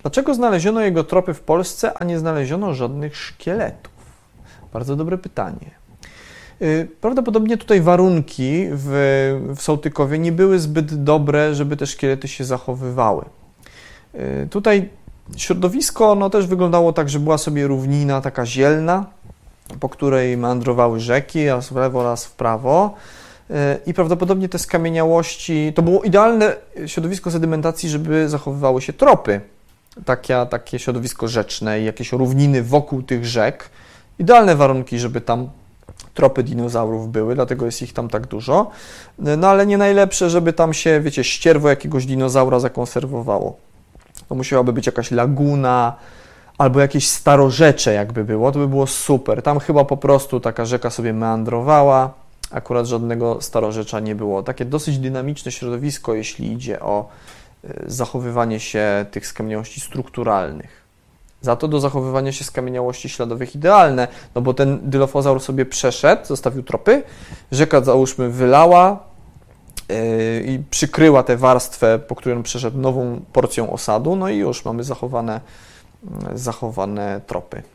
Dlaczego znaleziono jego tropy w Polsce, a nie znaleziono żadnych szkieletów? Bardzo dobre pytanie. Prawdopodobnie tutaj warunki w Sołtykowie nie były zbyt dobre, żeby te szkielety się zachowywały. Tutaj środowisko też wyglądało tak, że była sobie równina taka zielna, po której meandrowały rzeki, raz w lewo, raz w prawo. I prawdopodobnie te skamieniałości, to było idealne środowisko sedymentacji, żeby zachowywały się tropy. Takie środowisko rzeczne i jakieś równiny wokół tych rzek. Idealne warunki, żeby tam tropy dinozaurów były, dlatego jest ich tam tak dużo. No ale nie najlepsze, żeby tam się, wiecie, ścierwo jakiegoś dinozaura zakonserwowało. To musiałaby być jakaś laguna, albo jakieś starorzecze jakby było, to by było super. Tam chyba po prostu taka rzeka sobie meandrowała, akurat żadnego starorzecza nie było. Takie dosyć dynamiczne środowisko, jeśli idzie o zachowywanie się tych skamieniałości strukturalnych. Za to do zachowywania się skamieniałości śladowych idealne, no bo ten dylofozaur sobie przeszedł, zostawił tropy, rzeka załóżmy wylała i przykryła tę warstwę, po której on przeszedł nową porcją osadu, no i już mamy zachowane tropy.